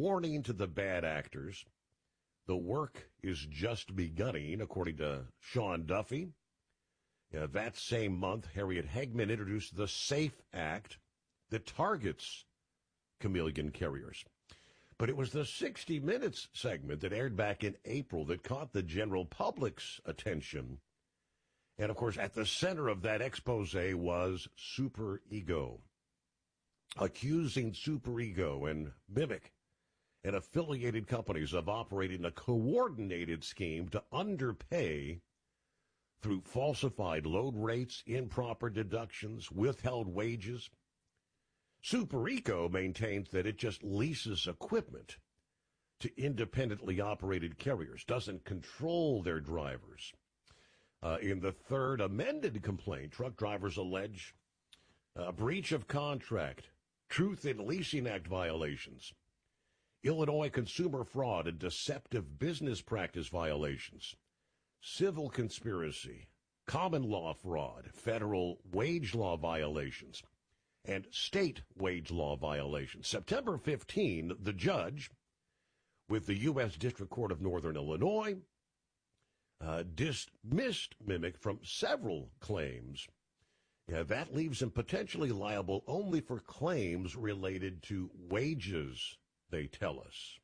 warning to the bad actors. The work is just beginning, according to Sean Duffy. That same month, Harriet Hagman introduced the SAFE Act that targets chameleon carriers. But it was the 60 Minutes segment that aired back in April that caught the general public's attention. And, of course, at the center of that expose was Superego, accusing Superego and Mimic and affiliated companies of operating a coordinated scheme to underpay through falsified load rates, improper deductions, withheld wages. Superego maintains that it just leases equipment to independently operated carriers, doesn't control their drivers. In the third amended complaint, truck drivers allege breach of contract, Truth in Leasing Act violations, Illinois consumer fraud and deceptive business practice violations, civil conspiracy, common law fraud, federal wage law violations, and state wage law violations. September 15, the judge, with the U.S. District Court of Northern Illinois, dismissed Mimic from several claims. That leaves him potentially liable only for claims related to wages, they tell us.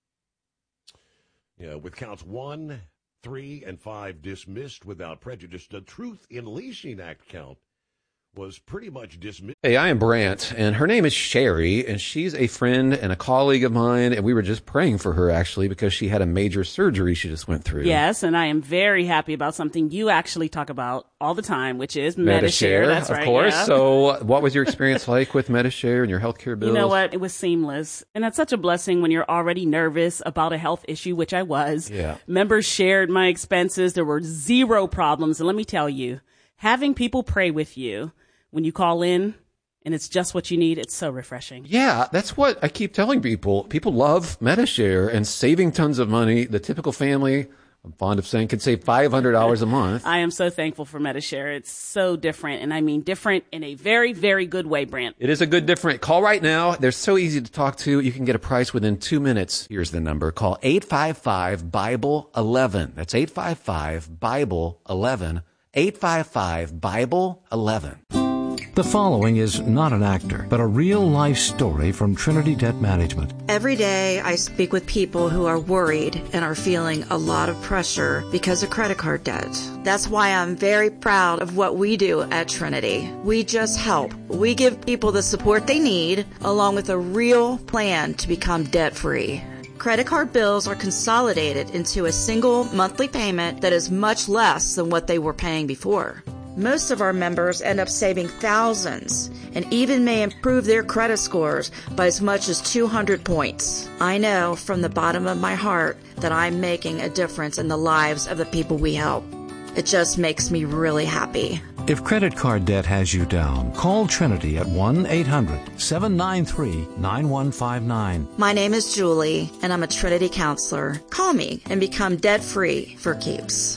With counts 1, 3, and 5 dismissed without prejudice, the Truth in Leasing Act count was pretty much dismissed. Hey, I am Brant, and her name is Sherry, and she's a friend and a colleague of mine, and we were just praying for her, actually, because she had a major surgery she just went through. Yes, and I am very happy about something you actually talk about all the time, which is Medi-Share. That's right, of course. Yeah. So what was your experience like with Medi-Share and your healthcare bills? You know what? It was seamless. And that's such a blessing when you're already nervous about a health issue, which I was. Yeah. Members shared my expenses. There were zero problems. And let me tell you, having people pray with you when you call in and it's just what you need, it's so refreshing. Yeah, that's what I keep telling people. People love Medi-Share and saving tons of money. The typical family, I'm fond of saying, could save $500 a month. I am so thankful for Medi-Share. It's so different, and I mean different in a very, very good way, Brant. It is a good different. Call right now. They're so easy to talk to. You can get a price within 2 minutes. Here's the number. Call 855-BIBLE-11. That's 855-BIBLE-11. 855-BIBLE-11. The following is not an actor, but a real-life story from Trinity Debt Management. Every day I speak with people who are worried and are feeling a lot of pressure because of credit card debt. That's why I'm very proud of what we do at Trinity. We just help. We give people the support they need, along with a real plan to become debt-free. Credit card bills are consolidated into a single monthly payment that is much less than what they were paying before. Most of our members end up saving thousands and even may improve their credit scores by as much as 200 points. I know from the bottom of my heart that I'm making a difference in the lives of the people we help. It just makes me really happy. If credit card debt has you down, call Trinity at 1-800-793-9159. My name is Julie, and I'm a Trinity counselor. Call me and become debt-free for keeps.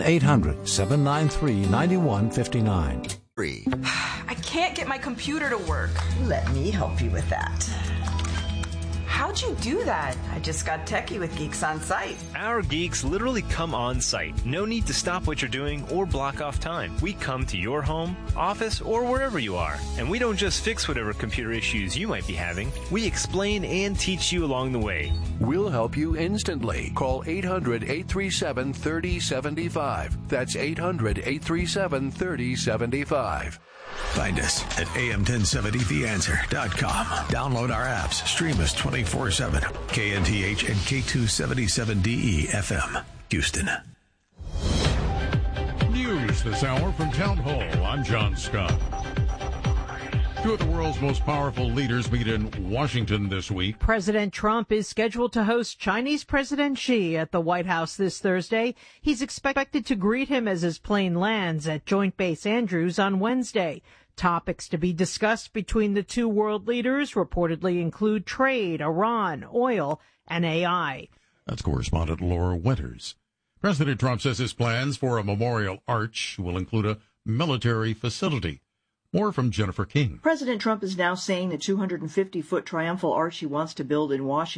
1-800-793-9159. I can't get my computer to work. Let me help you with that. How'd you do that? I just got techie with Geeks on Site. Our geeks literally come on site. No need to stop what you're doing or block off time. We come to your home, office, or wherever you are. And we don't just fix whatever computer issues you might be having. We explain and teach you along the way. We'll help you instantly. Call 800-837-3075. That's 800-837-3075. Find us at am1070theanswer.com. Download our apps. Stream us 24/7. KNTH and K277DE FM, Houston. News this hour from Town Hall. I'm John Scott. Two of the world's most powerful leaders meet in Washington this week. President Trump is scheduled to host Chinese President Xi at the White House this Thursday. He's expected to greet him as his plane lands at Joint Base Andrews on Wednesday. Topics to be discussed between the two world leaders reportedly include trade, Iran, oil, and AI. That's correspondent Laura Winters. President Trump says his plans for a memorial arch will include a military facility. More from Jennifer King. President Trump is now saying the 250-foot triumphal arch he wants to build in Washington